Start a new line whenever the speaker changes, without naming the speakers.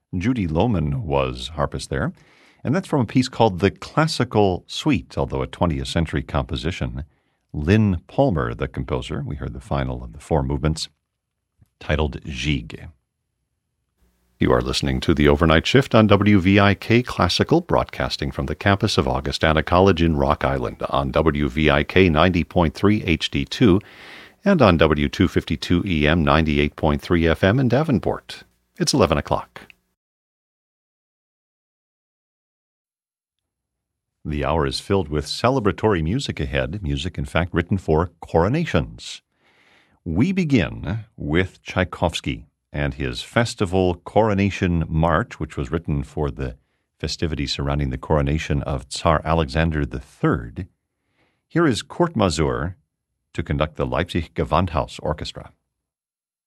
Judy Lohman was harpist there. And that's from a piece called The Classical Suite, although a 20th century composition. Lynn Palmer, the composer. We heard the final of the four movements, titled Gigue. You are listening to The Overnight Shift on WVIK Classical, broadcasting from the campus of Augustana College in Rock Island on WVIK 90.3 HD2 and on W252 EM 98.3 FM in Davenport. It's 11 o'clock. The hour is filled with celebratory music ahead, music, in fact, written for coronations. We begin with Tchaikovsky and his Festival Coronation March, which was written for the festivities surrounding the coronation of Tsar Alexander III. Here is Kurt Masur to conduct the Leipzig Gewandhaus Orchestra.